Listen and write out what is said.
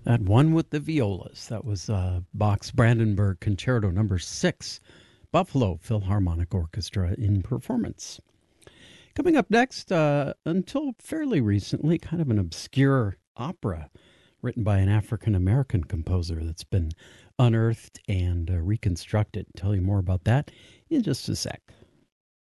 That one with the violas. That was Bach's Brandenburg Concerto Number 6, Buffalo Philharmonic Orchestra in performance. Coming up next, until fairly recently, kind of an obscure opera written by an African-American composer that's been unearthed and reconstructed. Tell you more about that in just a sec.